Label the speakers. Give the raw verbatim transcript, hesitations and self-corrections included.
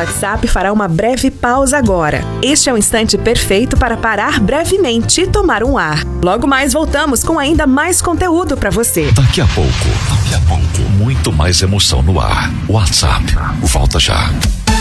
Speaker 1: WhatsApp fará uma breve pausa agora. Este é o instante perfeito para parar brevemente e tomar um ar. Logo mais voltamos com ainda mais conteúdo para você.
Speaker 2: Daqui a pouco, daqui a pouco, muito mais emoção no ar. WhatsApp, volta já.